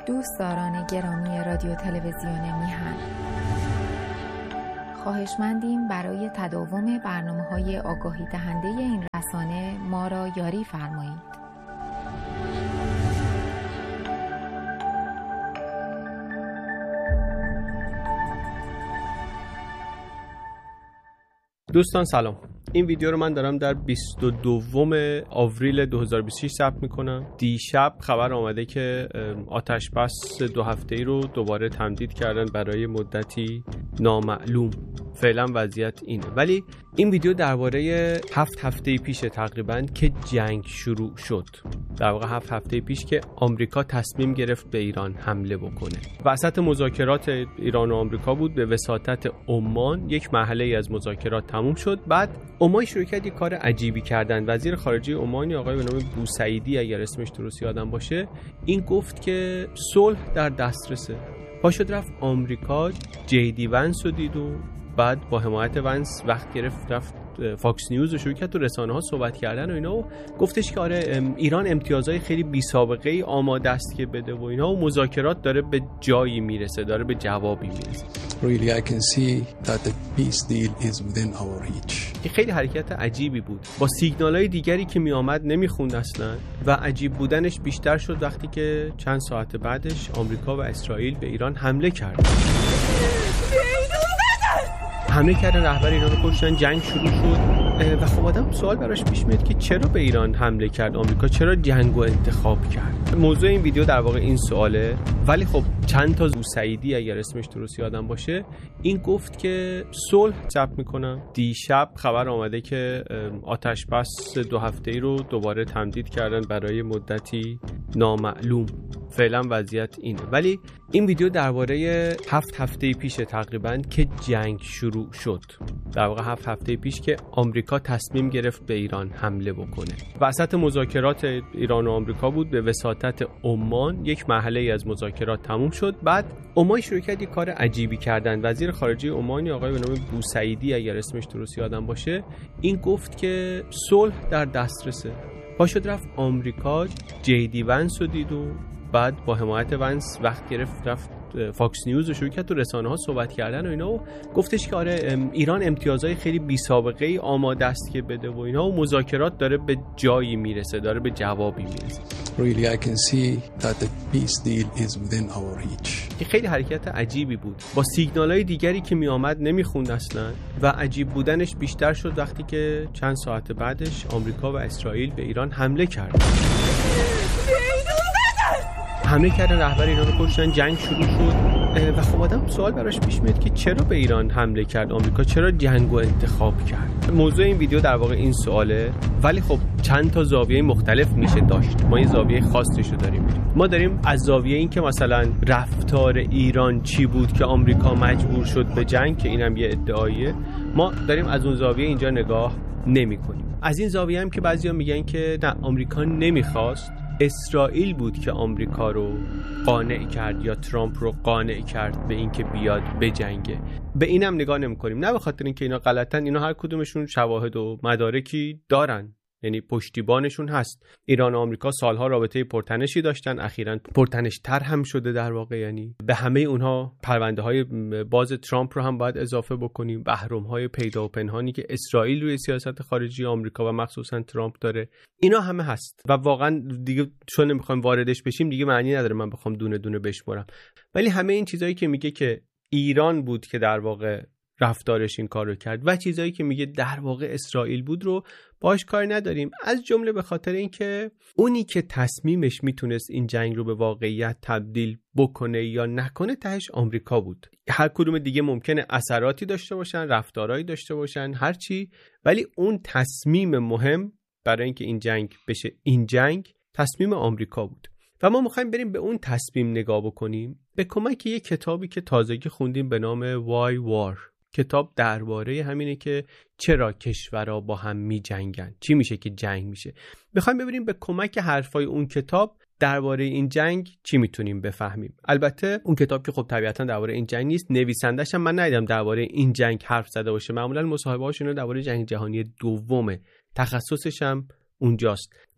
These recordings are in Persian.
دوستداران گرامی رادیو تلویزیون میهن، خواهشمندیم برای تداوم برنامه‌های آگاهی دهنده این رسانه ما را یاری فرمایید. دوستان سلام. این ویدیو رو من دارم در 22 آوریل 2026 ضبط میکنم. دیشب خبر آمده که آتش بس 2 هفته‌ای رو دوباره تمدید کردن برای مدتی نامعلوم. فعلا وضعیت اینه، ولی این ویدیو درباره 7 هفته پیشه تقریبا که جنگ شروع شد. در واقع 7 هفته پیش که آمریکا تصمیم گرفت به ایران حمله بکنه. وسط مذاکرات ایران و آمریکا بود، به وساطت عمان یک مرحله از مذاکرات تموم شد. بعد عمان شروع کرد یک کار عجیبی کردن. وزیر خارجه عمانی آقای به نام بوسعیدی، اگر اسمش درست یادم باشه، این گفت که صلح در دسترسه. پاشد رفت آمریکا، JD ونس رو دید و بعد با حمایت ونس وقت گرفت رفت فاکس نیوز رو شروع کرد تو رسانه ها صحبت کردن و اینا و گفتش که آره ایران امتیازهای خیلی بی سابقه ای آماده است که بده و اینا و مذاکرات داره به جایی میرسه، داره به جوابی میرسه. Really I can see that the peace deal is within our reach. خیلی حرکت عجیبی بود، با سیگنالای دیگری که می آمد نمیخوند اصلا و عجیب بودنش بیشتر شد وقتی که چند ساعت بعدش آمریکا و اسرائیل به ایران حمله کردن. حمله کردن، رهبر ایران رو کشتن، جنگ شروع شد و خب آدم سوال براش پیش میاد که چرا به ایران حمله کرد آمریکا، چرا جنگ رو انتخاب کرد. موضوع این ویدیو در واقع این سواله، ولی خب چند تا بوسعیدی، اگر اسمش درست یادم باشه، این گفت که صلح ضبط میکنم. دیشب خبر آمده که آتش بس 2 هفته‌ای رو دوباره تمدید کردن برای مدتی نامعلوم. فعلا وضعیت اینه، ولی این ویدیو درباره 7 هفته پیشه تقریبا که جنگ شروع شد. در واقع 7 هفته پیش که آمریکا تصمیم گرفت به ایران حمله بکنه. وسط مذاکرات ایران و آمریکا بود، به وساطت عمان یک مرحله از مذاکرات تموم شد. بعد عمان شروع کرد یک کار عجیبی کردن. وزیر خارجه عمانی آقای به نام بوسعیدی، اگر اسمش درست یادم باشه، این گفت که صلح در دسترسه. پاشد رفت آمریکا، JD ونس رو دید و بعد با حمایت ونس وقت گرفت رفت فاکس نیوز رو شروع کرد تو رسانه ها صحبت کردن و اینا و گفتش که آره ایران امتیازهای خیلی بی سابقه ای آماده است که بده و اینا و مذاکرات داره به جایی میرسه، داره به جوابی میرسه. Really I can see that the peace deal is within our reach. خیلی حرکت عجیبی بود، با سیگنالای دیگری که می آمد نمیخوند اصلا و عجیب بودنش بیشتر شد وقتی که چند ساعت بعدش آمریکا و اسرائیل به ایران حمله کردن. حمله کردن، رهبر ایران رو کشتن، جنگ شروع شد و خب آدم سوال براش پیش میاد که چرا به ایران حمله کرد آمریکا، چرا جنگ رو انتخاب کرد. موضوع این ویدیو در واقع این سواله، ولی خب چند تا زاویه مختلف میشه داشت. ما یه زاویه خاصش رو داریم. ما داریم از زاویه این که مثلا رفتار ایران چی بود که آمریکا مجبور شد به جنگ، که اینم یه ادعاییه، ما داریم از اون زاویه اینجا نگاه نمی‌کنیم. از این زاویه هم که بعضیا میگن که نه آمریکا نمیخواست، اسرائیل بود که آمریکا رو قانع کرد یا ترامپ رو قانع کرد به اینکه بیاد بجنگه. به اینم نگاه نمی‌کنیم، نه به خاطر اینکه اینا غلطن، اینا هر کدومشون شواهد و مدارکی دارن، یعنی پشتیبانشون هست. ایران و آمریکا سالها رابطه پرتنشی داشتن، اخیراً پرتنش‌تر هم شده در واقع. یعنی به همه اونها پرونده‌های باز ترامپ رو هم باید اضافه بکنیم، بحرم‌های پیدا و پنهانی که اسرائیل روی سیاست خارجی آمریکا و مخصوصاً ترامپ داره، اینا همه هست و واقعاً دیگه چون نمی‌خوایم واردش بشیم دیگه معنی نداره من بخوام دونه دونه بشمرم. ولی همه این چیزایی که میگه که ایران بود که در واقع رفتارش این کار رو کرد و چیزایی که میگه در واقع اسرائیل بود رو باش کار نداریم، از جمله به خاطر اینکه اونی که تصمیمش میتونست این جنگ رو به واقعیت تبدیل بکنه یا نکنه تهش آمریکا بود. هر کدوم دیگه ممکنه اثراتی داشته باشن، رفتارهایی داشته باشن، هرچی، ولی اون تصمیم مهم برای اینکه این جنگ بشه این جنگ تصمیم آمریکا بود و ما میخوایم بریم به اون تصمیم نگاه بکنیم به کمک یک کتابی که تازگی خوندیم به نام Why War. کتاب درباره همینه که چرا کشورها با هم می جنگن، چی میشه که جنگ میشه. میخوایم ببینیم به کمک حرفای اون کتاب درباره این جنگ چی میتونیم بفهمیم. البته اون کتاب که خب طبیعتا درباره این جنگ نیست، نویسندش هم من ندیدم درباره این جنگ حرف زده باشه. معمولا مصاحبه‌هاش اینا درباره جنگ جهانی دومه، تخصصش هم اونجاست. ولی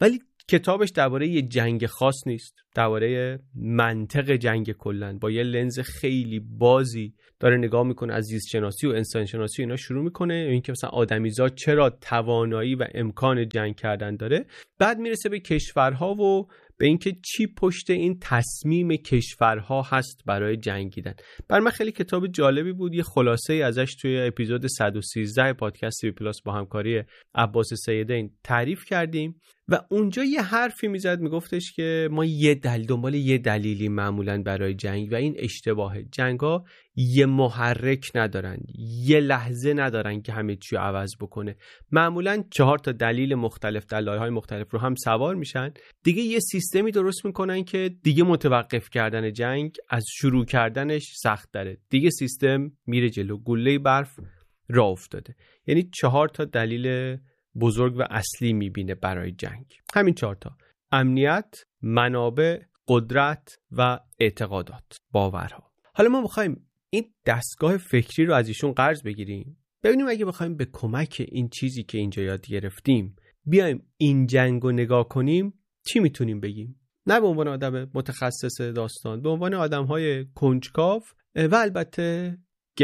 کتابش درباره یه جنگ خاص نیست، درباره منطق جنگ کلاً با یه لنز خیلی بازی داره نگاه میکنه، از زیست شناسی و انسان شناسی اینا شروع میکنه، اینکه مثلا آدمیزاد چرا توانایی و امکان جنگ کردن داره. بعد میرسه به کشورها و به اینکه چی پشت این تصمیم کشورها هست برای جنگیدن. برای من خیلی کتاب جالبی بود. یه خلاصه ای ازش توی اپیزود 113 پادکست سی پلاس با همکاری عباس سیدین تعریف کردیم و اونجا یه حرفی میزد، میگفتش که ما دنبال یه دلیلی معمولاً برای جنگ و این اشتباهه. جنگ‌ها یه محرک ندارن، یه لحظه ندارن که همه چی عوض بکنه. معمولاً 4 تا دلیل مختلف، دلایل‌های مختلف رو هم سوار میشن، دیگه یه سیستمی درست میکنن که دیگه متوقف کردن جنگ از شروع کردنش سخت داره. دیگه سیستم میره جلو، گله برف راه افتاده. یعنی 4 تا دلیل بزرگ و اصلی میبینه برای جنگ. همین 4 تا: امنیت، منابع، قدرت و اعتقادات، باورها. حالا ما میخوایم این دستگاه فکری رو از ایشون قرض بگیریم، ببینیم اگه بخوایم به کمک این چیزی که اینجا یاد گرفتیم بیایم این جنگ رو نگاه کنیم، چی میتونیم بگیم؟ نه به عنوان آدم متخصص داستان، به عنوان آدم‌های کنجکاو و البته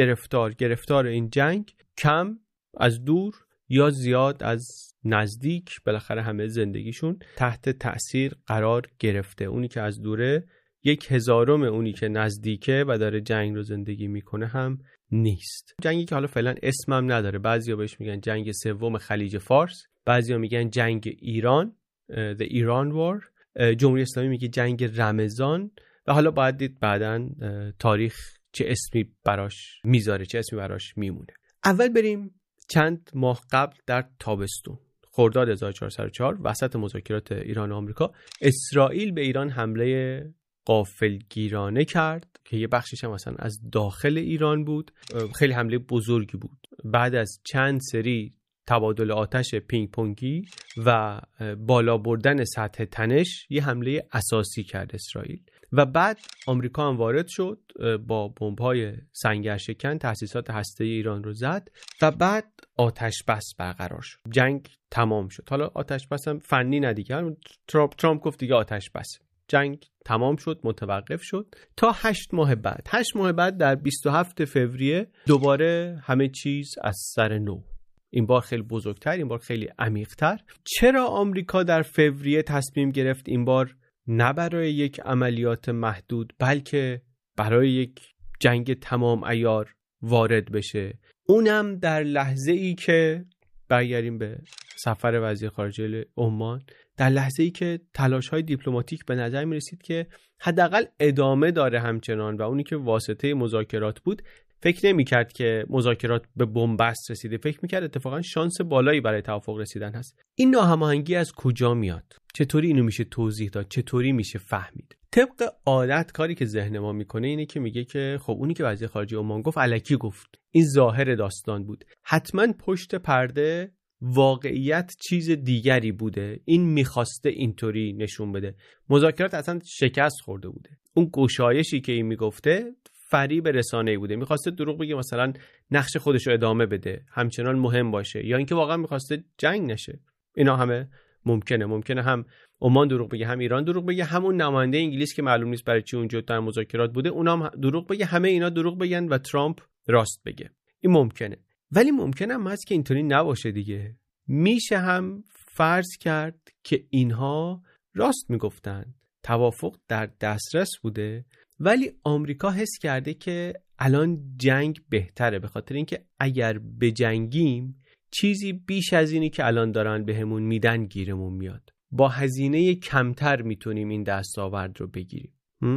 گرفتار این جنگ، کم از دور یا زیاد از نزدیک. بالاخره همه زندگیشون تحت تأثیر قرار گرفته. اونی که از دوره 1/1000 اونی که نزدیکه و داره جنگ رو زندگی میکنه هم نیست. جنگی که حالا فعلا اسمم نداره، بعضیا بهش میگن جنگ سوم خلیج فارس، بعضیا میگن جنگ ایران، The Iran War، جمهوری اسلامی میگه جنگ رمضان و حالا باید دید بعدن تاریخ چه اسمی براش میذاره، چه اسمی براش میمونه. اول بریم چند ماه قبل در تابستون خرداد 1404 وسط مذاکرات ایران و آمریکا، اسرائیل به ایران حمله غافلگیرانه کرد که یه بخشش هم مثلا از داخل ایران بود. خیلی حمله بزرگی بود. بعد از چند سری تبادل آتش پینگ پونگی و بالا بردن سطح تنش یه حمله اساسی کرد اسرائیل و بعد آمریکا هم وارد شد با بمب‌های سنگرشکن، تأسیسات هسته‌ای ایران رو زد و بعد آتش بس برقرار شد. جنگ تمام شد. حالا آتش بس هم فنی ندیگه، ترامپ گفت دیگه آتش بس. جنگ تمام شد، متوقف شد تا 8 ماه بعد. 8 ماه بعد در 27 فوریه دوباره همه چیز از سر نو. این بار خیلی بزرگتر، این بار خیلی عمیق‌تر. چرا آمریکا در فوریه تصمیم گرفت این بار نه برای یک عملیات محدود بلکه برای یک جنگ تمام عیار وارد بشه؟ اونم در لحظه ای که برگردیم به سفر وزیر خارجه عمان، در لحظه ای که تلاش‌های دیپلماتیک به نظر می‌رسید که حداقل ادامه داره همچنان و اونی که واسطه مذاکرات بود فکر نمی‌کرد که مذاکرات به بنبست رسیده، فکر می‌کرد اتفاقا شانس بالایی برای توافق رسیدن هست. این ناهماهنگی از کجا میاد؟ چطوری اینو میشه توضیح داد؟ چطوری میشه فهمید؟ طبق عادت کاری که ذهن ما میکنه اینه که میگه که خب اونی که وزیر خارجه عمان گفت الکی گفت، این ظاهر داستان بود، حتما پشت پرده واقعیت چیز دیگری بوده، این میخواسته اینطوری نشون بده. مذاکرات اصلا شکست خورده بوده، اون گشایشی که این میگفته فریب رسانه‌ای بوده، میخواسته دروغ بگه مثلا نقش خودش رو ادامه بده، همچنان مهم باشه، یا اینکه واقعا میخواسته جنگ نشه. اینا همه ممکنه هم عمان دروغ بگه، هم ایران دروغ بگه، همون نماینده انگلیس که معلوم نیست برای چی اونجا در مذاکرات بوده اونام دروغ بگه، همه اینا دروغ بگن و ترامپ راست بگه. این ممکنه، ولی ممکنه هم هست که اینطوری نباشه دیگه. میشه هم فرض کرد که اینها راست میگفتن، توافق در دسترس بوده، ولی آمریکا حس کرده که الان جنگ بهتره، به خاطر اینکه اگر بجنگیم چیزی بیش از اینی که الان دارن بهمون میدن گیرمون میاد، با هزینه کمتر میتونیم این دستاورد رو بگیریم.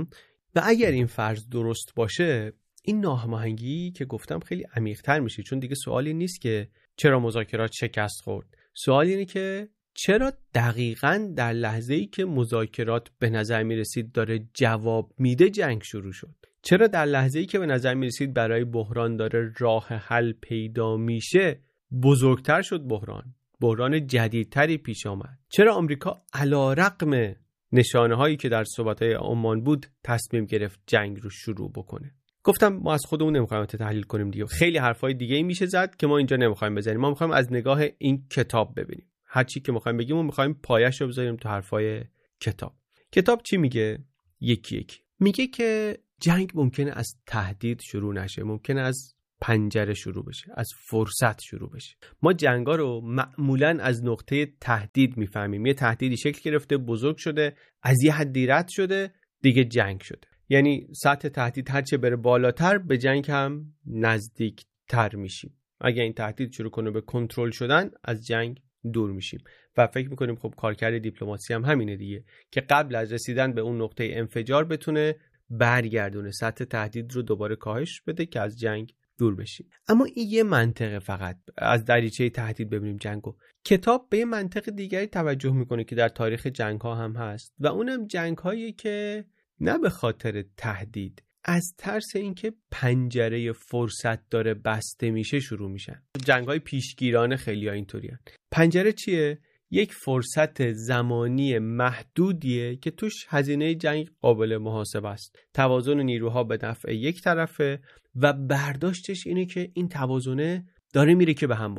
و اگر این فرض درست باشه، این ناهماهنگی که گفتم خیلی عمیق‌تر میشه، چون دیگه سوالی نیست که چرا مذاکرات شکست خورد، سوال اینه که چرا دقیقاً در لحظه‌ای که مذاکرات به نظر میرسید داره جواب میده جنگ شروع شد؟ چرا در لحظه‌ای که به نظر میرسید برای بحران داره راه حل پیدا میشه بزرگتر شد بحران جدیدتری پیش آمد؟ چرا آمریکا علی‌رغم نشانه‌هایی که در صحبت‌های عمان بود تصمیم گرفت جنگ رو شروع بکنه؟ گفتم ما از خودمون نمیخوایم تحلیل کنیم دیگه، خیلی حرفای دیگه میشه زد که ما اینجا نمیخوایم بزنیم. ما میخوایم از نگاه این کتاب ببینیم. هر چی که میخوایم بگیم و میخوایم پایش رو بذاریم تو حرفای کتاب. کتاب چی میگه؟ یکی میگه که جنگ ممکنه از تهدید شروع نشه، ممکنه از پنجره شروع بشه، از فرصت شروع بشه. ما جنگا رو معمولاً از نقطه تهدید میفهمیم. یه تهدیدی شکل گرفته، بزرگ شده، از یه حدی رد شده، دیگه جنگ شده. یعنی سطح تهدید هرچه بره بالاتر به جنگ هم نزدیک تر میشیم. اگه این تهدید شروع کنه به کنترل شدن، از جنگ دور میشیم. و فکر میکنیم خب کارکرد دیپلماسی هم همینه دیگه، که قبل از رسیدن به اون نقطه انفجار بتونه برگردونه، سطح تهدید رو دوباره کاهش بده که از جنگ دور بشیم. اما این یه منطقه، فقط از دریچه تهدید ببینیم جنگو. کتاب به یه منطق دیگری توجه میکنه که در تاریخ جنگ ها هم هست و اونم جنگ هایی که نه به خاطر تهدید، از ترس اینکه پنجره فرصت داره بسته میشه شروع میشن. جنگ‌های پیشگیرانه خیلی ها اینطوریه. پنجره چیه؟ یک فرصت زمانی محدودیه که توش هزینه جنگ قابل محاسبه است. توازن نیروها به نفع یک طرفه و برداشتش اینه که این توازنه داره میره که به هم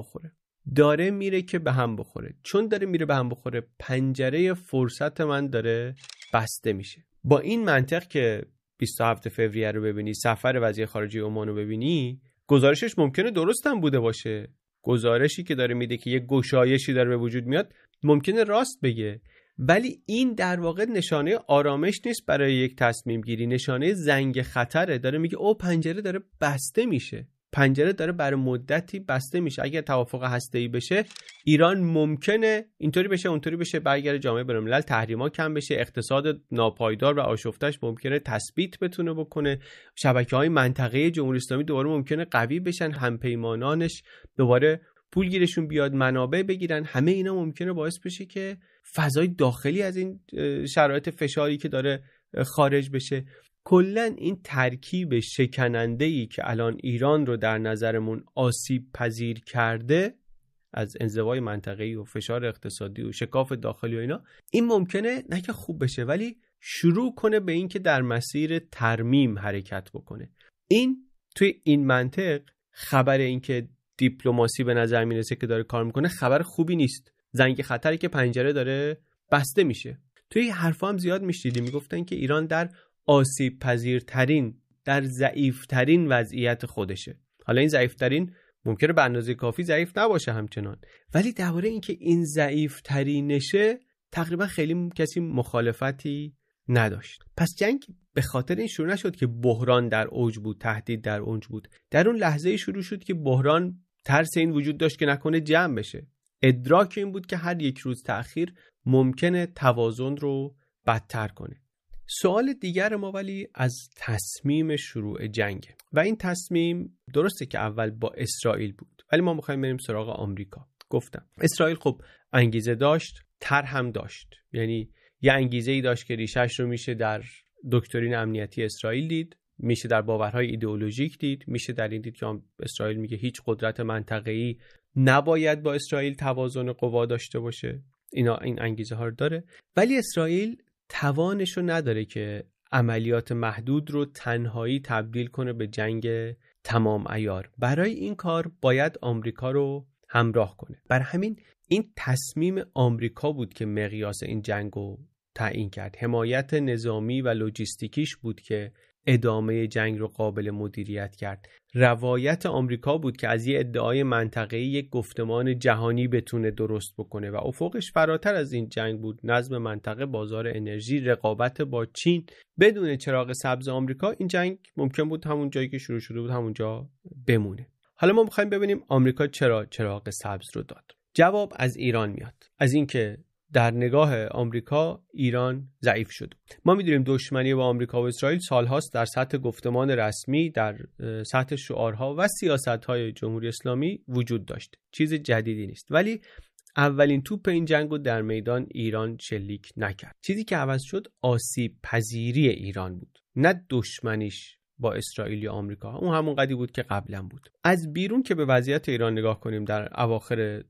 بخوره. چون داره میره به هم بخوره، پنجره فرصت من داره بسته میشه. با این منطق که 27 فوریه رو ببینی، سفر وزیر خارجه عمان رو ببینی، گزارشش ممکنه درست هم بوده باشه. گزارشی که داره میده که یه گشایشی داره به وجود میاد ممکنه راست بگه، ولی این در واقع نشانه آرامش نیست برای یک تصمیم گیری، نشانه زنگ خطره. داره میگه او پنجره داره بسته میشه، پنجره داره برای مدتی بسته میشه. اگر توافق هسته‌ای بشه، ایران ممکنه اینطوری بشه اونطوری بشه، برگرده جامعه بین‌الملل، تحریما کم بشه، اقتصاد ناپایدار و آشفتش ممکنه تثبیت بتونه بکنه، شبکه‌های منطقه‌ای جمهوری اسلامی دوباره ممکنه قوی بشن، همپیمانانش دوباره پول گیرشون بیاد، منابع بگیرن. همه اینا ممکنه باعث بشه که فضای داخلی از این شرایط فشاری که داره خارج بشه. کلن این ترکیب شکننده‌ای که الان ایران رو در نظرمون آسیب پذیر کرده، از انزوای منطقه‌ای و فشار اقتصادی و شکاف داخلی و اینا، این ممکنه نه که خوب بشه، ولی شروع کنه به این که در مسیر ترمیم حرکت بکنه. این توی این منطق خبر این که دیپلماسی به نظر میرسه که داره کار میکنه خبر خوبی نیست. زنگ خطری که پنجره داره بسته میشه. توی حرفا هم زیاد میشنیدیم میگفتن که ایران در آسیب پذیرترین، در ضعیفترین وضعیت خودشه. حالا این ضعیفترین ممکنه به اندازه کافی ضعیف نباشه همچنان، ولی درباره اینکه این ضعیفترینشه تقریبا خیلی کسی مخالفتی نداشت. پس جنگ به خاطر این شروع نشد که بحران در اوج بود، تهدید در اوج بود. در اون لحظه شروع شد که بحران ترس این وجود داشت که نکنه جمع بشه. ادراک این بود که هر یک روز تأخیر ممکنه توازن رو بدتر کنه. سوال دیگر ما ولی از تصمیم شروع جنگ و این تصمیم درسته که اول با اسرائیل بود، ولی ما می‌خوایم بریم سراغ آمریکا. گفتم اسرائیل خب انگیزه داشت، طرح هم داشت، یعنی یه انگیزه‌ای داشت که ریشه‌اش رو میشه در دکترین امنیتی اسرائیل دید، میشه در باورهای ایدئولوژیک دید، میشه در این دید که اسرائیل میگه هیچ قدرت منطقه‌ای نباید با اسرائیل توازن قوا داشته باشه. این انگیزه ها رو داره، ولی اسرائیل توانشو نداره که عملیات محدود رو تنهایی تبدیل کنه به جنگ تمام عیار. برای این کار باید آمریکا رو همراه کنه. برای همین این تصمیم آمریکا بود که مقیاس این جنگ رو تعیین کرد. حمایت نظامی و لوجستیکیش بود که ادامه جنگ رو قابل مدیریت کرد. روایت آمریکا بود که از یه ادعای منطقه‌ای یک گفتمان جهانی بتونه درست بکنه و افقش فراتر از این جنگ بود. نظم منطقه، بازار انرژی، رقابت با چین. بدون چراغ سبز آمریکا این جنگ ممکن بود همون جایی که شروع شده بود همونجا بمونه. حالا ما می‌خوایم ببینیم آمریکا چرا چراغ سبز رو داد. جواب از ایران میاد، از اینکه در نگاه آمریکا ایران ضعیف شد. ما میدونیم دشمنی با آمریکا و اسرائیل سالهاست در سطح گفتمان رسمی، در سطح شعارها و سیاست‌های جمهوری اسلامی وجود داشت. چیز جدیدی نیست. ولی اولین توپ این جنگو در میدان ایران شلیک نکرد. چیزی که عوض شد آسیب پذیری ایران بود، نه دشمنیش با اسرائیل یا آمریکا. اون همون قدری بود که قبلا بود. از بیرون که به وضعیت ایران نگاه کنیم در اواخر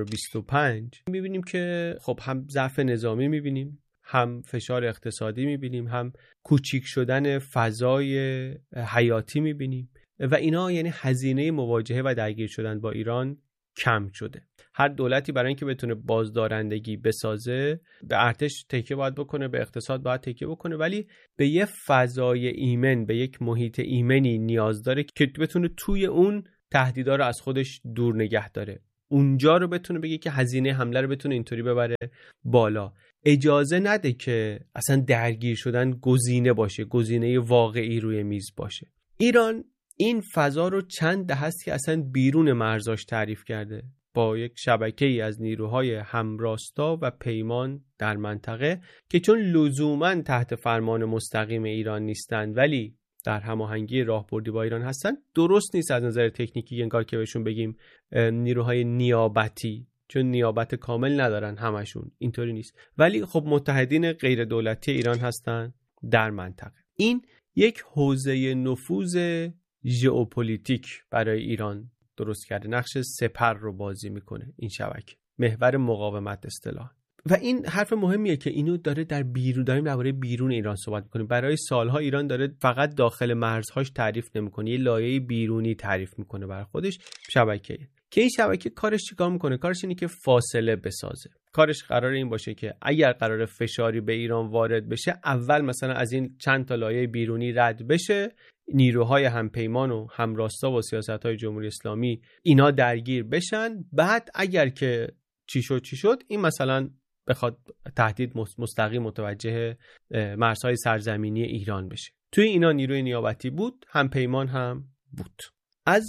2025 میبینیم که خب هم ضعف نظامی میبینیم، هم فشار اقتصادی میبینیم، هم کوچیک شدن فضای حیاتی میبینیم و اینا یعنی هزینه مواجهه و درگیر شدن با ایران کم شده. هر دولتی برای اینکه بتونه بازدارندگی بسازه به ارتش تکیه باید بکنه، به اقتصاد باید تکیه بکنه، ولی به یه فضای ایمن، به یک محیط ایمنی نیاز داره که بتونه توی اون تهدیدا رو از خودش دور نگه داره. اونجا رو بتونه بگه که هزینه حمله رو بتونه اینطوری ببره بالا. اجازه نده که اصلا درگیر شدن گزینه باشه، گزینه واقعی روی میز باشه. ایران این فضا رو چند دهه است که اصلا بیرون مرزاش تعریف کرده، با یک شبکه‌ای از نیروهای همراستا و پیمان در منطقه که چون لزوماً تحت فرمان مستقیم ایران نیستند ولی در هماهنگی راهبردی با ایران هستن، درست نیست از نظر تکنیکی انگار که بهشون بگیم نیروهای نیابتی، چون نیابت کامل ندارن همشون، اینطوری نیست، ولی خب متحدین غیر دولتی ایران هستن در منطقه. این یک حوزه نفوذ ژئوپلیتیک برای ایران درست کرده، نقش سپر رو بازی میکنه این شبکه، محور مقاومت اصطلاح. و این حرف مهمیه که اینو داره در بیرون، داریم درباره بیرون ایران صحبت میکنیم. برای سالها ایران داره فقط داخل مرزهاش تعریف نمیکنه، یه لایه بیرونی تعریف میکنه برای خودش، شبکه. که این شبکه کارش چیکار میکنه؟ کارش اینه که فاصله بسازه. کارش قراره این باشه که اگر قراره فشاری به ایران وارد بشه، اول مثلا از این چند تا لایه بیرونی رد بشه، نیروهای همپیمان و همراستا و سیاست‌های جمهوری اسلامی اینا درگیر بشن، بعد اگر که چی شد این مثلا بخواد تهدید مستقیم متوجه مرزهای سرزمینی ایران بشه. توی اینا نیروی نیابتی بود، همپیمان هم بود. از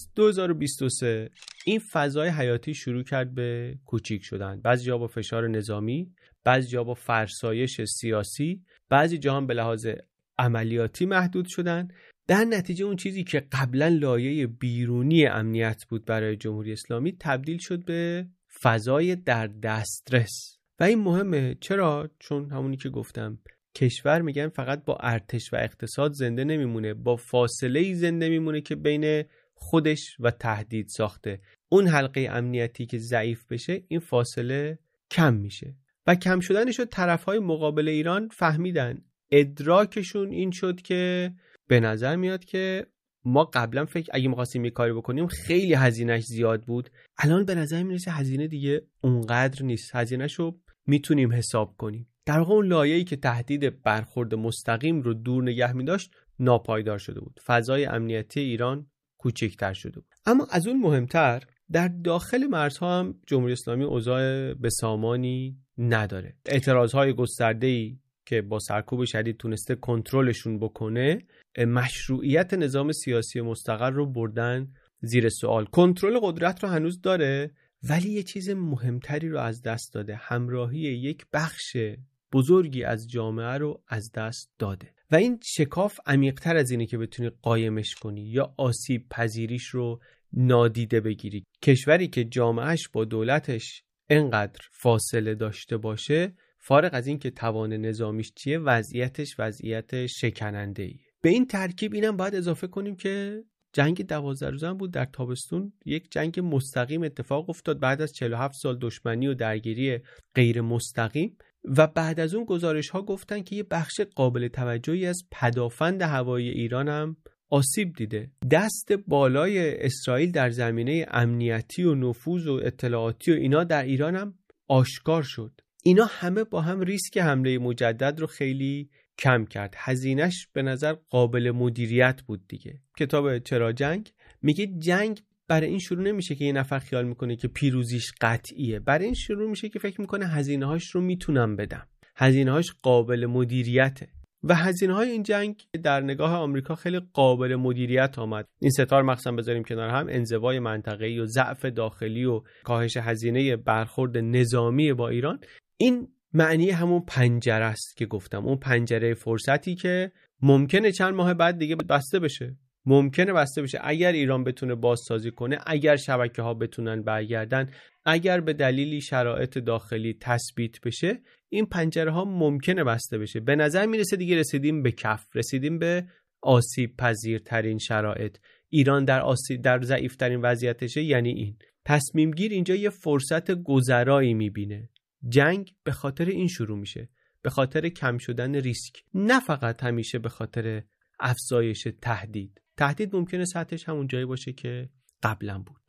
2023 این فضای حیاتی شروع کرد به کوچیک شدن، بعضی جا با فشار نظامی، بعضی جا با فرسایش سیاسی، بعضی جا هم به لحاظ عملیاتی محدود شدن. در نتیجه اون چیزی که قبلا لایه بیرونی امنیت بود برای جمهوری اسلامی تبدیل شد به فضای در دسترس. و این مهمه. چرا؟ چون همونی که گفتم، کشور میگن فقط با ارتش و اقتصاد زنده نمیمونه، با فاصله‌ای زنده میمونه که بین خودش و تهدید ساخته. اون حلقه امنیتی که ضعیف بشه، این فاصله کم میشه و کم شدنشو طرفهای مقابل ایران فهمیدن. ادراکشون این شد که به نظر میاد که ما قبلا اگه می‌خواستیم یه کاری بکنیم خیلی هزینه‌اش زیاد بود، الان به نظر میرسه هزینه دیگه اونقدر نیست، هزینه‌شو میتونیم حساب کنیم. در واقع اون لایه‌ای که تهدید برخورد مستقیم رو دور نگه می‌داشت ناپایدار شده بود. فضای امنیتی ایران کوچکتر شده بود. اما از اون مهمتر، در داخل مرزها هم جمهوری اسلامی اوضاع بسامانی نداره. اعتراضهای گسترده‌ای که با سرکوب شدید تونسته کنترلشون بکنه، مشروعیت نظام سیاسی مستقر رو بردن زیر سوال. کنترل قدرت رو هنوز داره، ولی یه چیز مهمتری رو از دست داده. همراهی یک بخش بزرگی از جامعه رو از دست داده و این شکاف عمیق‌تر از اینه که بتونی قایمش کنی یا آسیب پذیریش رو نادیده بگیری. کشوری که جامعهش با دولتش انقدر فاصله داشته باشه، فارغ از این که توان نظامیش چیه، وضعیتش وضعیت شکننده‌ایه. به این ترکیب اینم باید اضافه کنیم که جنگ 12 روزه بود در تابستون، یک جنگ مستقیم اتفاق افتاد بعد از 47 سال دشمنی و درگیری غیر مستقیم و بعد از اون گزارش ها گفتن که یه بخش قابل توجهی از پدافند هوایی ایران هم آسیب دیده. دست بالای اسرائیل در زمینه امنیتی و نفوذ و اطلاعاتی و اینا در ایران هم آشکار شد. اینا همه با هم ریسک حمله مجدد رو خیلی کم کرد. هزینه‌اش به نظر قابل مدیریت بود دیگه. کتاب چرا جنگ میگه جنگ برای این شروع نمیشه که یه نفر خیال میکنه که پیروزیش قطعیه. برای این شروع میشه که فکر میکنه هزینه‌هاش رو میتونم بدم. هزینه‌هاش قابل مدیریته. و هزینه‌های این جنگ در نگاه آمریکا خیلی قابل مدیریت آمد. این ستار مخصوصا بذاریم کنار هم، انزوای منطقه‌ای و ضعف داخلی و کاهش هزینه برخورد نظامی با ایران، این معنی همون پنجره است که گفتم، اون پنجره فرصتی که ممکنه چند ماه بعد دیگه بسته بشه. ممکنه بسته بشه اگر ایران بتونه بازسازی کنه، اگر شبکه‌ها بتونن برگردن، اگر به دلیلی شرایط داخلی تثبیت بشه، این پنجره ها ممکنه بسته بشه. به نظر میرسه دیگه رسیدیم به کف، رسیدیم به آسیب پذیرترین شرایط. ایران در ضعیفترین وضعیتشه، یعنی این تصمیم گیر اینجا یه فرصت گذرایی میبینه. جنگ به خاطر این شروع میشه، به خاطر کم شدن ریسک، نه فقط همیشه به خاطر افزایش تهدید. تهدید ممکنه سطحش همون جایی باشه که قبلا بود.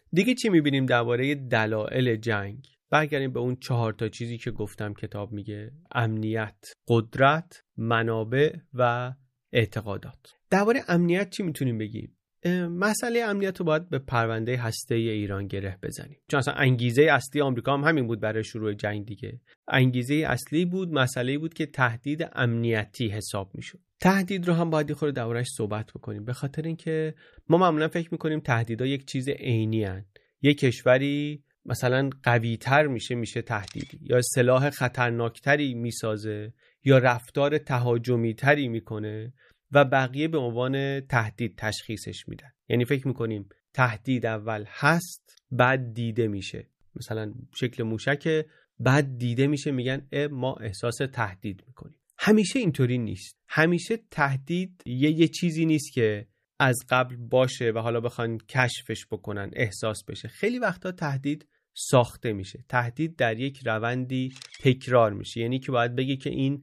دیگه چی میبینیم درباره دلایل جنگ؟ برگردیم به اون 4 چیزی که گفتم کتاب میگه: امنیت، قدرت، منابع و اعتقادات. درباره امنیت چی میتونیم بگیم؟ مسئله امنیت رو باید به پرونده هسته‌ای ایران گره بزنیم، چون اصلا انگیزه اصلی آمریکا هم همین بود برای شروع جنگ دیگه. انگیزه اصلی بود، مسئله بود که تهدید امنیتی حساب میشد. تهدید رو هم باید خود دربارش صحبت بکنیم، به خاطر اینکه ما معمولا فکر میکنیم تهدیدها یک چیز عینی هن. یک کشوری مثلا قوی‌تر میشه تهدیدی، یا سلاح خطرناکتری میسازه، یا رفتار تهاجمی تری میکنه و بقیه به عنوان تهدید تشخیصش میدن. یعنی فکر میکنیم تهدید اول هست بعد دیده میشه، مثلا شکل موشک، بعد دیده میشه میگن ما احساس تهدید میکنیم. همیشه اینطوری نیست. همیشه تهدید یه چیزی نیست که از قبل باشه و حالا بخوان کشفش بکنن احساس بشه. خیلی وقتا تهدید ساخته میشه. تهدید در یک روندی تکرار میشه، یعنی که باید بگه که این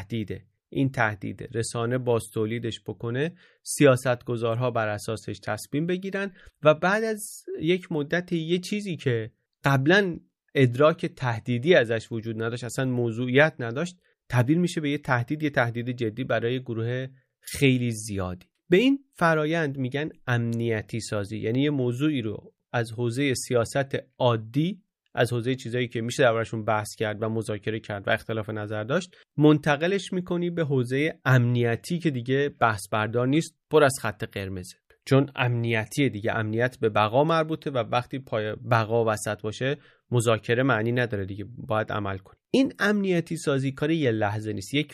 تهدیده، رسانه بازتولیدش بکنه، سیاستگزارها بر اساسش تصمیم بگیرن و بعد از یک مدت یه چیزی که قبلا ادراک تهدیدی ازش وجود نداشت، اصلا موضوعیت نداشت، تبدیل میشه به یه تهدید جدی برای گروه خیلی زیادی. به این فرایند میگن امنیتی سازی، یعنی یه موضوعی رو از حوزه سیاست عادی، از حوزه چیزایی که میشه دربارشون بحث کرد و مذاکره کرد و اختلاف نظر داشت، منتقلش میکنی به حوزه امنیتی که دیگه بحث بردار نیست، پر از خط قرمزه. چون امنیتی دیگه، امنیت به بقا مربوطه و وقتی پای بقا وسط باشه مذاکره معنی نداره دیگه، باید عمل کنی. این امنیتی سازی کار یه لحظه نیست، یک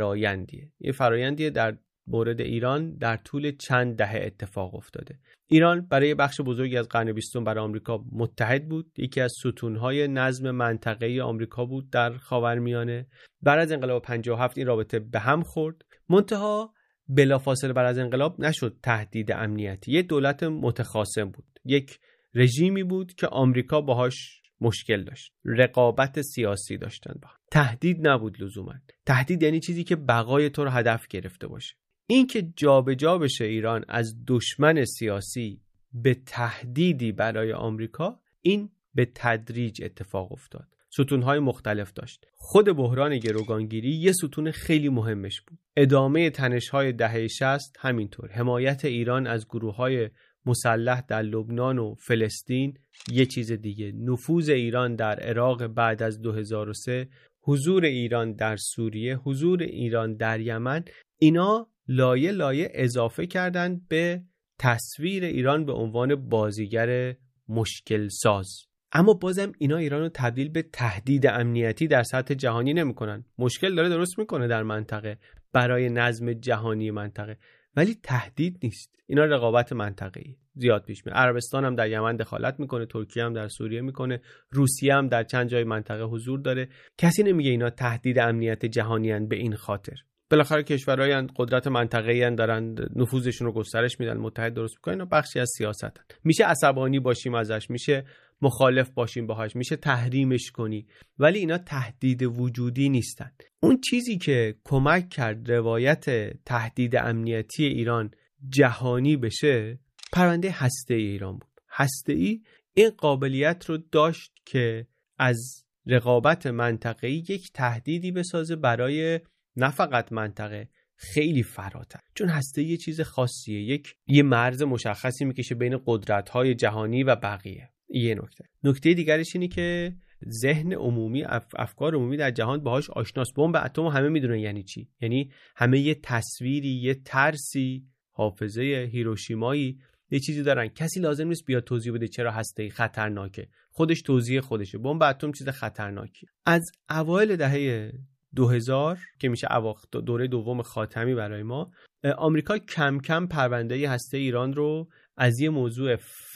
فرایندیه در مورد ایران در طول چند دهه اتفاق افتاده. ایران برای بخش بزرگی از قرن 20 برای آمریکا متحد بود، یکی از ستونهای نظم منطقه‌ای آمریکا بود در خاورمیانه. بعد از انقلاب 57 این رابطه به هم خورد، منتها بلافاصله بعد از انقلاب نشد تهدید امنیتی. یک دولت متخاصم بود، یک رژیمی بود که آمریکا باهاش مشکل داشت، رقابت سیاسی داشتن با هم. تهدید نبود لزوما. تهدید یعنی چیزی که بقای تو رو هدف گرفته باشه. این که جابجا بشه ایران از دشمن سیاسی به تهدیدی برای آمریکا، این به تدریج اتفاق افتاد. ستونهای مختلف داشت. خود بحران گروگانگیری یه ستون خیلی مهمش بود. ادامه تنش‌های دهه 60 همینطور. حمایت ایران از گروه‌های مسلح در لبنان و فلسطین یه چیز دیگه. نفوذ ایران در عراق بعد از 2003، حضور ایران در سوریه، حضور ایران در یمن، اینا لایه اضافه کردن به تصویر ایران به عنوان بازیگر مشکل ساز. اما بازم اینا ایران رو تبدیل به تهدید امنیتی در سطح جهانی نمی‌کنن. مشکل داره درست میکنه در منطقه برای نظم جهانی منطقه، ولی تهدید نیست. اینا رقابت منطقه‌ای زیاد پیش میاد. عربستان هم در یمن دخالت میکنه، ترکیه هم در سوریه میکنه، روسیه هم در چند جای منطقه حضور داره. کسی نمیگه اینا تهدید امنیت جهانی ان به این خاطر. بالاخره کشورهای قدرت منطقه‌ای ان دارن نفوذشون رو گسترش میدن، متحد درست میکنن. اینا بخشی از سیاستن. میشه عصبانی باشیم ازش، میشه مخالف باشیم باهاش، میشه تحریمش کنی، ولی اینا تهدید وجودی نیستن. اون چیزی که کمک کرد روایت تهدید امنیتی ایران جهانی بشه، پرونده هسته‌ای ایران بود. هسته‌ای این قابلیت رو داشت که از رقابت منطقه‌ای یک تهدیدی بسازه برای نه فقط منطقه، خیلی فراتر. چون هسته یه چیز خاصیه، یه مرز مشخصی میکشه بین قدرت‌های جهانی و بقیه. یه نکته دیگرش اینه که ذهن عمومی، افکار عمومی در جهان باهاش آشناست. بمب اتم همه میدونن یعنی چی، یعنی همه یه تصویری، یه ترسی، حافظه هیروشیمایی، یه چیزی دارن. کسی لازم نیست بیاد توضیح بده چرا هسته‌ای خطرناکه، خودش توضیح خودشه. بمب اتم چیز خطرناکی. از اوایل دهه 2000 که میشه دوره دوم خاتمی برای ما، آمریکا کم کم پرونده هسته ایران رو از یه موضوع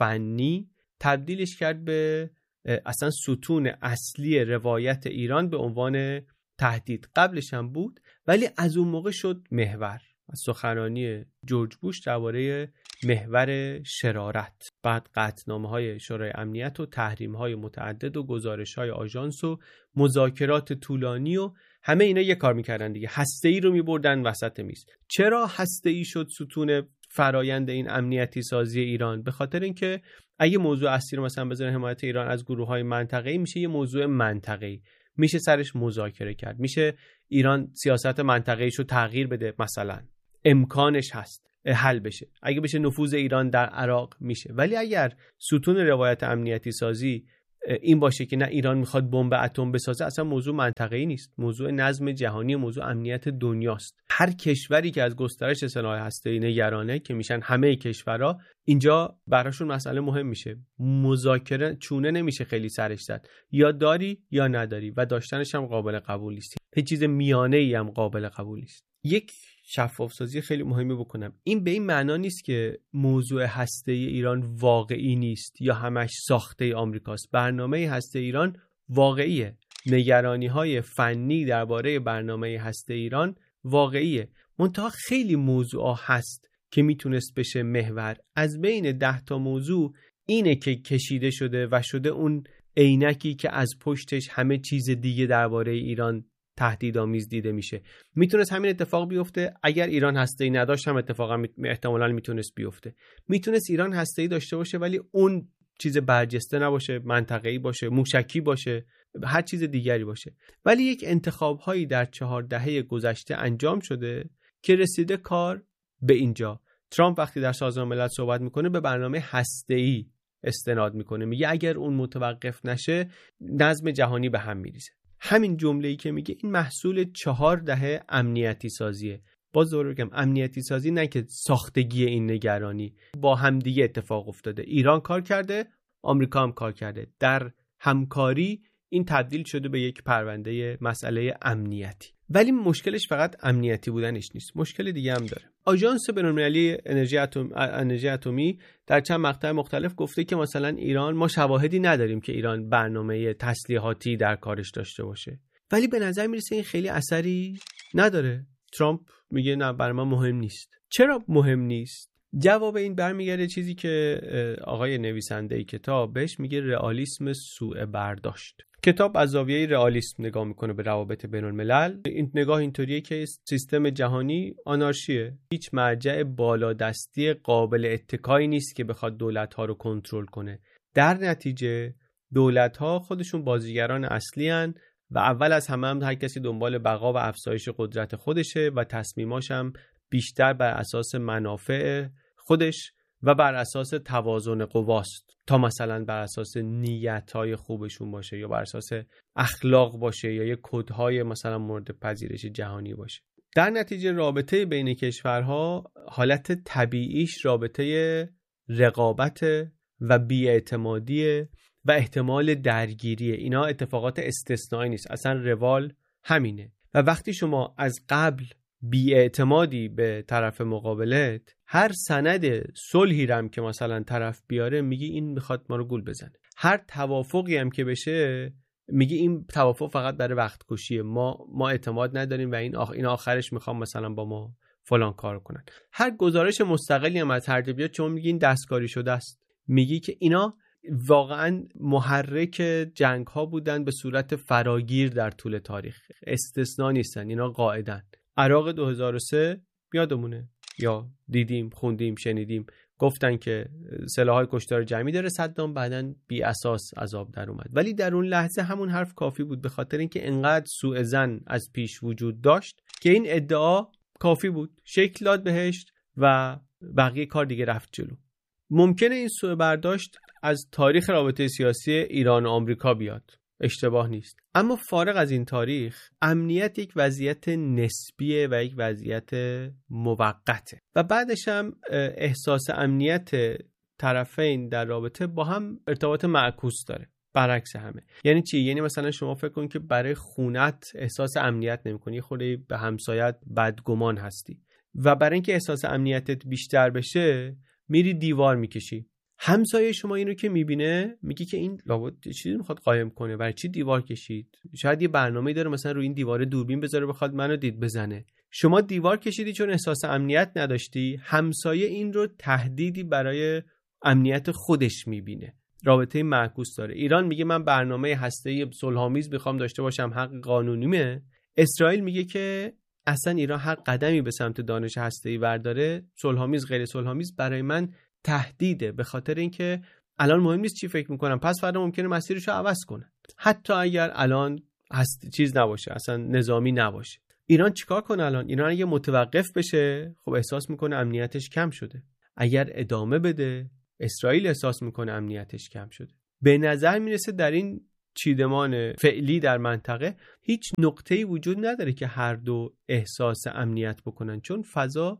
فنی تبدیلش کرد به اصلا ستون اصلی روایت ایران به عنوان تهدید. قبلش هم بود ولی از اون موقع شد محور. از سخنرانی جورج بوش درباره محور شرارت، بعد قطعنامه‌های شورای امنیت و تحریم‌های متعدد و گزارش‌های آژانس و مذاکرات طولانی و همه اینا یه کار می‌کردن دیگه. هسته‌ای رو می‌بردن وسط میز. چرا هسته‌ای شد ستون فرایند این امنیتی سازی ایران؟ به خاطر اینکه اگه موضوع اصلی رو مثلا بذارن حمایت ایران از گروه‌های منطقه‌ای، میشه یه موضوع منطقه‌ای، میشه سرش مذاکره کرد، میشه ایران سیاست منطقه‌ایشو تغییر بده، مثلا امکانش هست حل بشه. اگه بشه نفوذ ایران در عراق میشه. ولی اگر ستون روایت امنیتی سازی این باشه که نه ایران میخواد بمب اتم بسازه، اصلا موضوع منطقه‌ای نیست، موضوع نظم جهانی، موضوع امنیت دنیاست. هر کشوری که از گسترش سلاح هسته‌ای نگرانه که میشن همه کشورها، اینجا براشون مسئله مهم میشه. مذاکره چونه نمیشه خیلی سرش زد، یا داری یا نداری، و داشتنش هم قابل قبول نیست. هیچ چیز میانه‌ای هم قابل قبول نیست. یک شفاف سازی خیلی مهمی بکنم، این به این معنا نیست که موضوع هسته‌ای ایران واقعی نیست یا همش ساخته آمریکاست. برنامه هسته ایران واقعیه. نگرانی‌های فنی درباره برنامه هسته ایران واقعیه. منتها خیلی موضوعا هست که میتونست بشه محور. از بین 10 تا موضوع اینه که کشیده شده و شده اون عینکی که از پشتش همه چیز دیگه درباره ایران تهدیدآمیز دیده میشه. میتونست همین اتفاق بیفته. اگر ایران هسته‌ای نداشت هم اتفاقا احتمالاً میتونست بیفته. میتونست ایران هسته‌ای داشته باشه ولی اون چیز برجسته نباشه، منطقه‌ای باشه، موشکی باشه، هر چیز دیگری باشه. ولی یک انتخاب‌هایی در 4 دهه گذشته انجام شده که رسیده کار به اینجا. ترامپ وقتی در سازمان ملل صحبت میکنه به برنامه هسته‌ای استناد میکنه، میگه اگر اون متوقف نشه نظم جهانی به هم میریزه. همین جمله‌ای که میگه این محصول 4 دهه امنیتی سازیه. باز دوباره بگم امنیتی سازی نه که ساختگی این نگرانی، با همدیگه اتفاق افتاده. ایران کار کرده، آمریکا هم کار کرده. در همکاری این تبدیل شده به یک پرونده مسئله امنیتی. ولی مشکلش فقط امنیتی بودنش نیست، مشکل دیگه هم داره. آژانس بین‌المللی انرژی اتمی در چند مقطع مختلف گفته که مثلا ایران، ما شواهدی نداریم که ایران برنامه تسلیحاتی در کارش داشته باشه. ولی به نظر میرسه این خیلی اثری نداره. ترامپ میگه نه، برای من مهم نیست. چرا مهم نیست؟ جواب این برمیگرده چیزی که آقای نویسنده کتاب بهش میگه رئالیسم سوء برداشت. کتاب از زاویه رئالیسم نگاه میکنه به روابط بین الملل. این نگاه اینطوریه که سیستم جهانی آنارشیه. هیچ مرجع بالادستی قابل اتکایی نیست که بخواد دولت‌ها رو کنترل کنه. در نتیجه دولت‌ها خودشون بازیگران اصلی هن و اول از همه هم هر کسی دنبال بقا و افزایش قدرت خودشه و تصمیماش هم بیشتر بر اساس منافع خودش و بر اساس توازن قواست تا مثلا بر اساس نیت‌های خوبشون باشه یا بر اساس اخلاق باشه یا یک کدهای مثلا مورد پذیرش جهانی باشه. در نتیجه رابطه بین کشورها حالت طبیعیش رابطه رقابت و بی‌اعتمادی و احتمال درگیری. اینا اتفاقات استثنایی نیست، اصلا روال همینه. و وقتی شما از قبل بی‌اعتمادی به طرف مقابلت، هر سند صلحی هم که مثلا طرف بیاره میگی این میخواد ما رو گول بزنه. هر توافقی هم که بشه میگی این توافق فقط برای وقت کشیه، ما اعتماد نداریم و این آخرش میخوام مثلا با ما فلان کار کنن. هر گزارش مستقلی هم از هر جا بیاد شما میگی این دستکاری شده است. میگی که اینا واقعا محرک جنگ ها بودن به صورت فراگیر در طول تاریخ، استثنا نیستن، اینا قاعدن. عراق 2003 یادمونه یا دیدیم، خوندیم، شنیدیم، گفتن که سلاح‌های کشتار جمعی داره صدام، بعدن بی اساس عذاب در اومد. ولی در اون لحظه همون حرف کافی بود، به خاطر اینکه انقدر سوء ظن از پیش وجود داشت که این ادعا کافی بود، شکل داد بهش و بقیه کار دیگه رفت جلو. ممکنه این سوء برداشت از تاریخ رابطه سیاسی ایران و آمریکا بیاد، اشتباه نیست، اما فارغ از این تاریخ امنیت یک وضعیت نسبیه و یک وضعیت موقته و بعدش هم احساس امنیت طرفین در رابطه با هم ارتباط معکوس داره، برعکس همه. یعنی چی؟ یعنی مثلا شما فکر کن که برای خونت احساس امنیت نمی‌کنی، خودت به همسایت بدگمان هستی و برای اینکه احساس امنیتت بیشتر بشه میری دیوار میکشی. همسایه شما اینو که میبینه میگه که این لابد چیزی میخواد قایم کنه، برای چی دیوار کشید؟ شاید یه برنامه‌ای داره مثلا روی این دیوار دوربین بذاره بخواد منو دید بزنه. شما دیوار کشیدی چون احساس امنیت نداشتی، همسایه این رو تهدیدی برای امنیت خودش میبینه. رابطه معکوس داره. ایران میگه من برنامه هسته‌ای صلح‌آمیز میخوام داشته باشم، حق قانونیمه. اسرائیل میگه که اصلا ایران هر قدمی به سمت دانش هسته‌ای برداره، صلح‌آمیز غیر صلح‌آمیز، برای من تهدیده، به خاطر اینکه الان مهم نیست چی فکر میکنن، پس فردا ممکنه مسیرشو عوض کنن، حتی اگر الان چیز نباشه، اصلا نظامی نباشه. ایران چیکار کنه الان؟ ایران اگه متوقف بشه خب احساس میکنه امنیتش کم شده. اگر ادامه بده اسرائیل احساس میکنه امنیتش کم شده. به نظر میرسه در این چیدمان فعلی در منطقه هیچ نقطه‌ای وجود نداره که هر دو احساس امنیت بکنن، چون فضا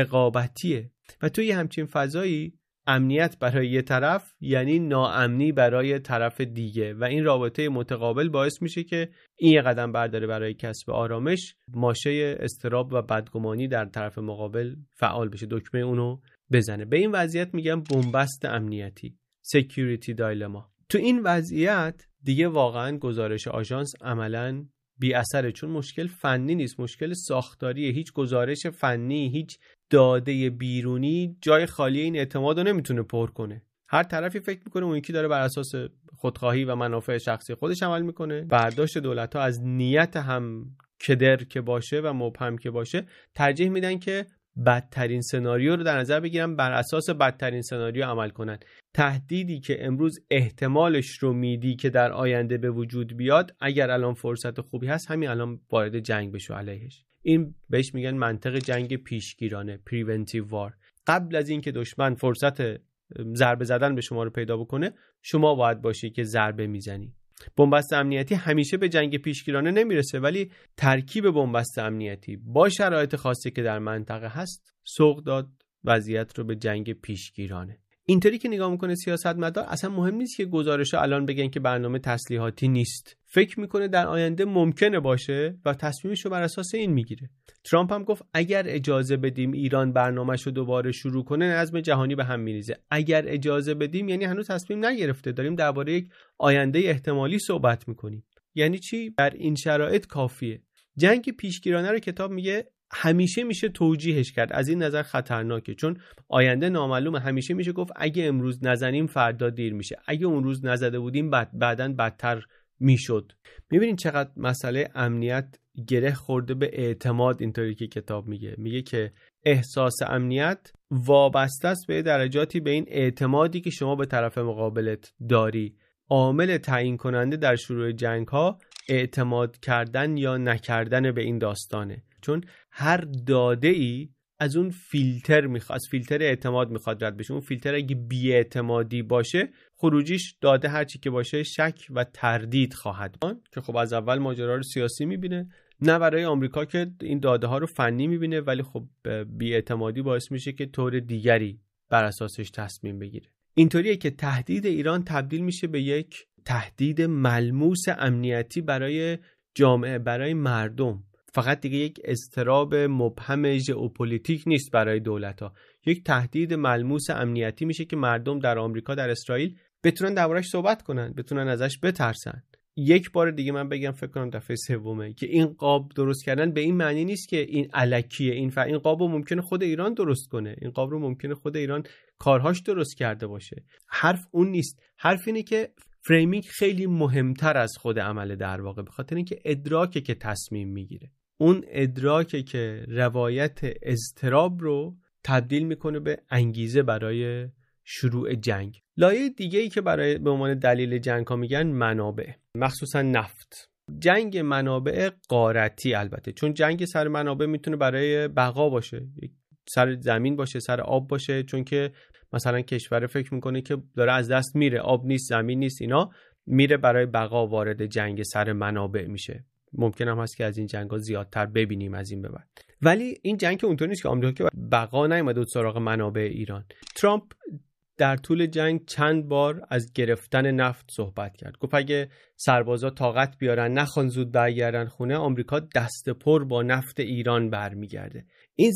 رقابتیه و توی همچین فضایی امنیت برای یه طرف یعنی ناامنی برای طرف دیگه و این رابطه متقابل باعث میشه که این یه قدم برداره برای کسب آرامش، ماشه اضطراب و بدگمانی در طرف مقابل فعال بشه، دکمه اونو بزنه. به این وضعیت میگم بنبست امنیتی، security dilemma. تو این وضعیت دیگه واقعا گزارش آژانس عملاً بی اثره، چون مشکل فنی نیست، مشکل ساختاریه. هیچ گزارش فنی، هیچ داده بیرونی جای خالی این اعتماد رو نمیتونه پر کنه. هر طرفی فکر میکنه اون یکی داره بر اساس خودخواهی و منافع شخصی خودش عمل میکنه. برداشت دولت‌ها از نیت هم کدر که باشه و مبهم که باشه ترجیح میدن که بدترین سناریو رو در نظر بگیرن، بر اساس بدترین سناریو عمل کنن. تهدیدی که امروز احتمالش رو میدی که در آینده به وجود بیاد، اگر الان فرصت خوبی هست همین الان وارد جنگ بشو علیهش. این بهش میگن منطق جنگ پیشگیرانه، preventive war. قبل از اینکه دشمن فرصت ضربه زدن به شما رو پیدا بکنه شما باید باشی که ضربه میزنی. بنبست امنیتی همیشه به جنگ پیشگیرانه نمیرسه، ولی ترکیب بنبست امنیتی با شرایط خاصی که در منطقه هست سوق داد وضعیت رو به جنگ پیشگیرانه. اینطوری که نگاه میکنه سیاستمدار اصلا مهم نیست که گزارش‌ها الان بگن که برنامه تسلیحاتی نیست، فکر میکنه در آینده ممکنه باشه و تصمیمش رو بر اساس این میگیره. ترامپ هم گفت اگر اجازه بدیم ایران برنامه‌ش رو دوباره شروع کنه نظم جهانی به هم میریزه. اگر اجازه بدیم یعنی هنوز تصمیم نگرفته، داریم درباره یک آینده احتمالی صحبت میکنیم. یعنی چی؟ در این شرایط کافیه. جنگ پیشگیرانه رو کتاب میگه همیشه میشه توجیهش کرد، از این نظر خطرناکه چون آینده نامعلومه. همیشه میشه گفت اگه امروز نزنیم فردا دیر میشه، اگه اون روز نزده بودیم بعداً بدتر میشد. میبینین چقدر مسئله امنیت گره خورده به اعتماد. اینطوری که کتاب میگه که احساس امنیت وابسته است به درجاتی به این اعتمادی که شما به طرف مقابلت داری. عامل تعیین کننده در شروع جنگ ها اعتماد کردن یا نکردن به این داستانه، چون هر داده ای از اون فیلتر میخواد، از فیلتر اعتماد میخواد رد بشه. اون فیلتر اگه بی‌اعتمادی باشه خروجیش داده هرچی که باشه شک و تردید خواهد بود که خب از اول ماجرا رو سیاسی میبینه، نه برای آمریکا که این داده ها رو فنی میبینه، ولی خب بی‌اعتمادی باعث میشه که طور دیگری بر اساسش تصمیم بگیره. اینطوریه که تهدید ایران تبدیل میشه به یک تهدید ملموس امنیتی برای جامعه، برای مردم. فقط دیگه یک اضطراب مبهم ژئوپلیتیک نیست برای دولت‌ها، یک تهدید ملموس امنیتی میشه که مردم در آمریکا، در اسرائیل بتونن دربارش صحبت کنن، بتونن ازش بترسن. یک بار دیگه من بگم، فکر کنم دفعه سومه، که این قاب درست کردن به این معنی نیست که این الکیه. این قاب رو ممکنه خود ایران درست کنه، این قاب رو ممکنه خود ایران کارهاش درست کرده باشه. حرف اون نیست، حرف اینه که فریمینگ خیلی مهمتر از خود عمل در واقع، به خاطر اینکه ادراکه که تصمیم میگیره. اون ادراکه که روایت اضطراب رو تبدیل میکنه به انگیزه برای شروع جنگ. لایه دیگه ای که برای به عنوان دلیل جنگ ها میگن منابع، مخصوصا نفت. جنگ منابع غارتی البته، چون جنگ سر منابع میتونه برای بقا باشه، سر زمین باشه، سر آب باشه، چون که مثلا کشور فکر میکنه که داره از دست میره، آب نیست، زمین نیست، اینا میره برای بقا وارد جنگ سر منابع میشه. ممکن هم هست که از این جنگ‌ها زیادتر ببینیم از این به بعد. ولی این جنگ که اونطور نیست که آمریکا که بقا نیومده سراغ منابع ایران. ترامپ در طول جنگ چند بار از گرفتن نفت صحبت کرد. گفت اگه سربازا طاقت بیارن نخوان زود برگردن خونه، آمریکا دست پر با نفت ایران برمیگرده. این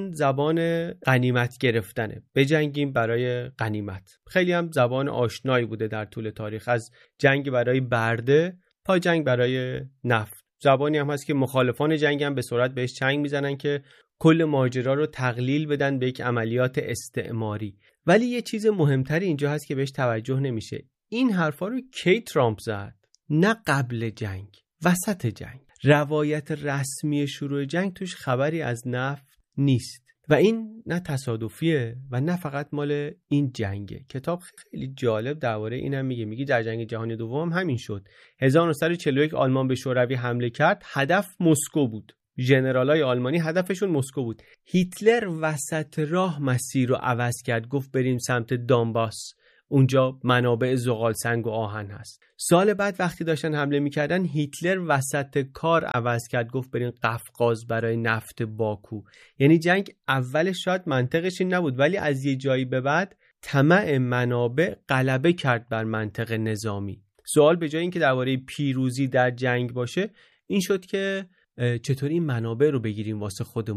زبان غنیمت گرفتنه، بجنگیم برای غنیمت. خیلی هم زبان آشنایی بوده در طول تاریخ، از جنگ برای برده تا جنگ برای نفت. زبانی هم هست که مخالفان جنگ هم به سرعت بهش چنگ میزنن که کل ماجرا رو تقلیل بدن به یک عملیات استعماری. ولی یه چیز مهمتری اینجا هست که بهش توجه نمیشه. این حرفا رو کی ترامپ زد؟ نه قبل جنگ، وسط جنگ. روایت رسمی شروع جنگ توش خبری از نفت نیست. و این نه تصادفیه و نه فقط مال این جنگه. کتاب خیلی جالب درباره اینم میگه در جنگ جهانی دوم همین شد. 1941 آلمان به شوروی حمله کرد، هدف مسکو بود. ژنرالای آلمانی هدفشون مسکو بود. هیتلر وسط راه مسیر رو عوض کرد، گفت بریم سمت دانباس، اونجا منابع زغال سنگ و آهن هست. سال بعد وقتی داشتن حمله میکردن، هیتلر وسط کار عوض کرد، گفت بریم قفقاز برای نفت باکو. یعنی جنگ اولش شاید منطقش این نبود، ولی از یه جایی به بعد طمع منابع غلبه کرد بر منطق نظامی. سوال به جای اینکه درباره پیروزی در جنگ باشه، این شد که چطور این منابع رو بگیریم واسه خودمون.